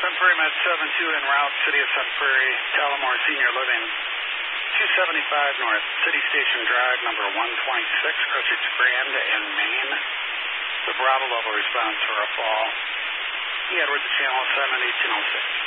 Sun Prairie Med 72 en route, City of Sun Prairie, Tullamore Senior Living, 275 North City Station Drive, number 126, Christchurch Grand in Maine. The Bravo level response for a fall. Edwards Channel 7 1806.